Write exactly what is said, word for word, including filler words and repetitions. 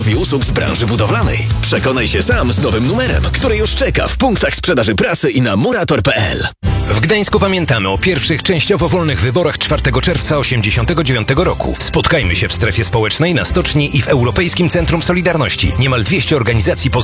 producentowi usług z branży budowlanej. Przekonaj się sam z nowym numerem, który już czeka w punktach sprzedaży prasy i na murator kropka p l. W Gdańsku pamiętamy o pierwszych częściowo wolnych wyborach czwartego czerwca osiemdziesiątego dziewiątego roku. Spotkajmy się w strefie społecznej, na stoczni i w Europejskim Centrum Solidarności. Niemal dwieście organizacji